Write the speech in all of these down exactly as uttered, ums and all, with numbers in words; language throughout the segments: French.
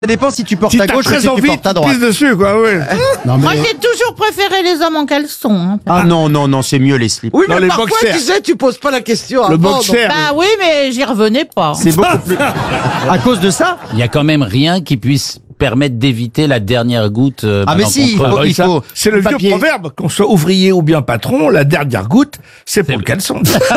Ça dépend si tu portes Si à t'as gauche ou très si tu envie, portes à tu droite. pisses dessus, quoi, oui. Non, mais... Moi, j'ai toujours préféré les hommes en caleçon. Hein. Ah non, non, non, c'est mieux les slips. Oui, Dans mais les parfois, boxers. tu sais, tu poses pas la question Le avant. boxer. Bah oui, mais j'y revenais pas. C'est beaucoup plus... À cause de ça? Il y a quand même rien qui puisse permettre d'éviter la dernière goutte. euh, Ah mais pendant si, il qu'on faut... travaille. Il faut... C'est le vieux papier. proverbe, qu'on soit ouvrier ou bien patron, la dernière goutte, c'est pour le caleçon.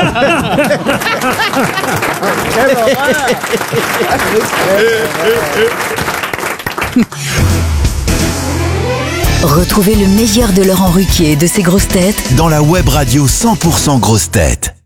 Retrouvez le meilleur de Laurent Ruquier et de ses grosses têtes dans la web radio cent pour cent grosses têtes.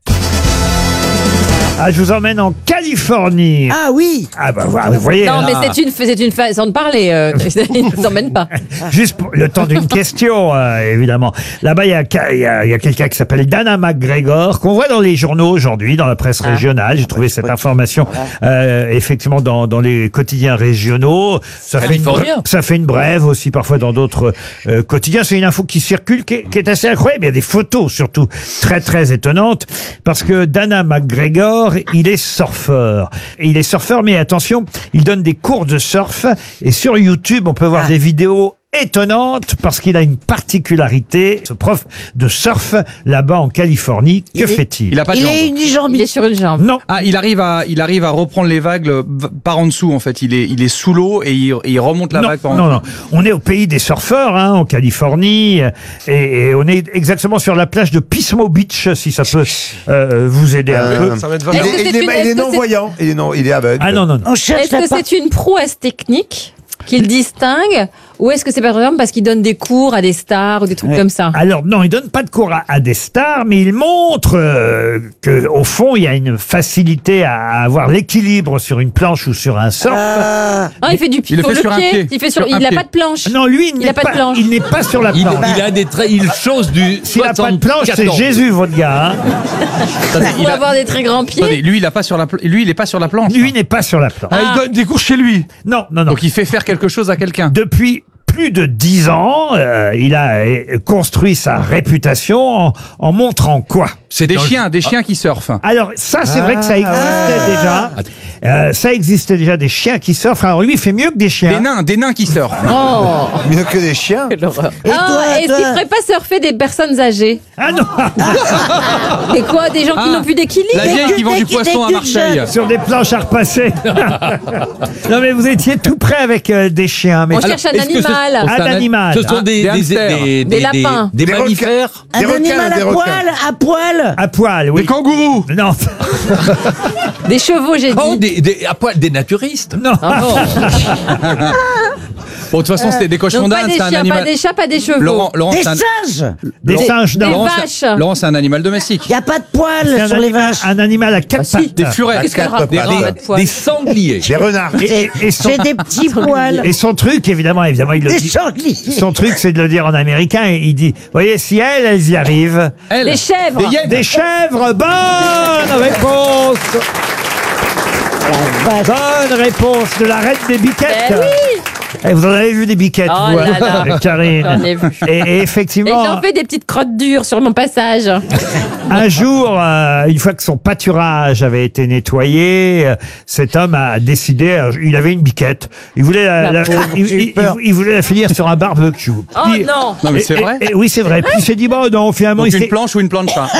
Ah, je vous emmène en Californie. Ah oui. Ah bah voilà, vous voyez. Non, là, mais c'est une, c'est une façon de parler. Euh, il ne t'emmène pas. juste pour le temps d'une question, euh, évidemment. Là-bas, il y a, il y a, il y a quelqu'un qui s'appelle Dana McGregor, qu'on voit dans les journaux aujourd'hui, dans la presse régionale. J'ai trouvé cette information euh, effectivement dans, dans les quotidiens régionaux. Ça fait, une, Californien. ça fait une brève aussi parfois dans d'autres euh, quotidiens. C'est une info qui circule, qui est, qui est assez incroyable. Il y a des photos surtout très très étonnantes parce que Dana McGregor, il est surfeur. Et il est surfeur, mais attention, il donne des cours de surf. Et sur YouTube, on peut voir des vidéos étonnantes parce qu'il a une particularité. Ce prof de surf, là-bas en Californie, que fait-il? Il a pas de Il jambes. est unijambiste. Il est sur une jambe. Non. Ah, il arrive à, il arrive à reprendre les vagues euh, v- par en dessous, en fait. Il est, il est sous l'eau et il, et il remonte la Non, vague par en non, dessous. non. On est au pays des surfeurs, hein, en Californie, et, et on est exactement sur la plage de Pismo Beach, si ça peut euh, vous aider un peu. Ça va être Est-ce que c'est une- est-ce que c'est- non-voyant. Il est, non, il est aveugle. Ah non, non, non. On cherche Est-ce la que c'est une prouesse technique qu'il distingue ou est-ce que c'est par exemple parce qu'il donne des cours à des stars ou des trucs comme ça? Alors non, il donne pas de cours à, à des stars, mais il montre euh, que au fond, il y a une facilité à avoir l'équilibre sur une planche ou sur un surf. Ah, Ah, il fait du Il le sur fait sur un pied. Il fait sur, Sur un il a pied. pas de planche. Non, lui, il Il n'est a pas de planche. il n'est pas sur la Il, planche. il a des traits, il chose du. S'il n'a pas de planche, c'est soixante-quatorze. Jésus, votre gars. Hein. Il Il va a- avoir des très grands pieds. Attendez, lui, il a pas sur la, pla- lui, il est pas sur la planche. Lui n'est pas sur la planche. Ah, il donne des cours chez lui. Non, non, non. Donc il fait faire quelque chose à quelqu'un. Depuis plus de dix ans, euh, il a euh, construit sa réputation en, en montrant quoi? C'est des chiens, des chiens qui surfent. Alors ça, c'est vrai que ça existait déjà. Euh, ça existait déjà des chiens qui surfent. Alors lui, il fait mieux que des chiens. Des nains, des nains qui surfent. Oh. Mieux que des chiens. et toi, Ah, est-ce toi qu'il ferait pas surfer des personnes âgées? Ah non. Et quoi, des gens qui Ah. n'ont plus d'équilibre? La vieille qui vend du poisson à Marseille. Sur des planches à repasser. Non mais vous étiez tout près avec euh, des chiens. Mais On cherche un est-ce que ce- animal. Un animal. Ce sont des, Des hamsters. des, Des lapins. des, Des mammifères. un Des requins, animal des à requins. poil, à poil. À poil, oui. Des kangourous. Non, Des chevaux, j'ai dit. Oh, des, des, à poil, des naturistes. non. Bon, de toute façon, c'était des cochons Donc pas d'Inde, des c'est un chiens, animal. pas des chats, pas des chevaux. Laurent, Laurent, Des c'est un... singes. Des Laurent- singes, Des non. Laurent, c'est- vaches. Laurent, c'est un animal domestique. Il n'y a pas de poil C'est un, sur les animal, vaches. un animal à quatre Bah si. pattes. Des furets. Qu'est-ce que le Quatre rapport pattes. avec poil Des sangliers. Des renards. Et, et son, J'ai des petits poils. et son truc, évidemment, évidemment, il le Des dit. sangliers. Son truc, c'est de le dire en américain. Et il dit, voyez, si elles, elles y arrivent. Elle. Des chèvres. Des hyènes. Des chèvres, bonne réponse. Bonne réponse de la reine des biquettes. Eh oui. Eh, vous en avez vu des biquettes, Oh vous, là hein, là. Karine. J'en ai vu. Et, et Et effectivement, j'en fais des petites crottes dures sur mon passage. un jour, euh, une fois que son pâturage avait été nettoyé, euh, cet homme a décidé, euh, il avait une biquette, il voulait la, la- il, il- il- il voulait la finir sur un barbecue. Oh Puis- non. Non, mais et- c'est et- vrai. et oui, c'est vrai. Puis il s'est dit, bon, non, finalement, Donc il une s'est... planche ou une plancha.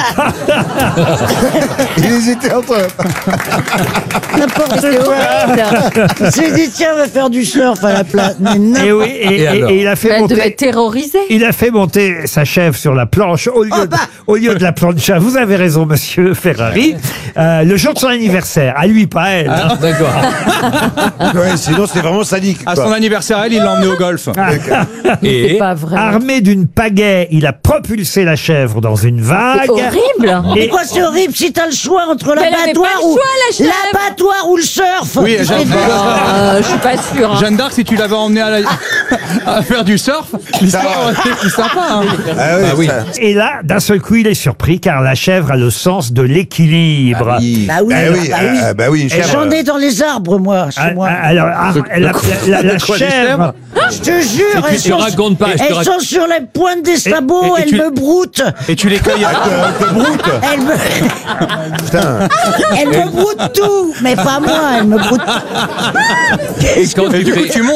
Il hésitait entre eux. N'importe C'est quoi. horrible. Il s'est dit, tiens, on va faire du surf à la place. Mais Et n'importe- oui, et, Et et- alors et il a fait Elle devait monter... être terrorisée. Il a fait monter sa chèvre sur la planche au lieu, Oh de, bah. au lieu de la plancha. Vous avez raison, monsieur Ferrari. Euh, le jour de son anniversaire. À lui, pas à elle. hein. D'accord. Ouais, sinon, c'est vraiment sadique. À quoi. son anniversaire, elle, il l'a emmené au golf. C'est Et pas vrai. Armé d'une pagaie, il a propulsé la chèvre dans une vague. C'est horrible. Mais quoi, c'est horrible si t'as le choix entre Mais elle avait l'abattoir pas le ou choix, la chèvre. l'abattoir ou le surf. Oui, Tu Jeanne fais- Euh, je suis pas sûre. hein. Jeanne d'Arc, si tu l'avais emmené à, la... à faire du surf, l'histoire aurait été plus sympa. Hein. Ah oui, Ah oui. ça- Et là, d'un seul coup, il est surpris car la chèvre a le sens de l'équilibre. Bah oui, Bah oui, bah oui, bah oui. euh, bah oui, une chèvre. J'en ai dans les arbres, moi, chez Ah, moi. ah, Alors, ah, la, la- la- la quoi, des chèvre, Je te jure, tu elles, te sont, racontes pas, je te elles raconte- sont sur la pointe des sabots, et- et elles tu- me broutent. Et tu les cueilles à... Euh, de broute. Elles me, Putain. elles me broutent tout. Mais pas moi, elles me broutent. Et quand tu Et du coup, fais- tu montes.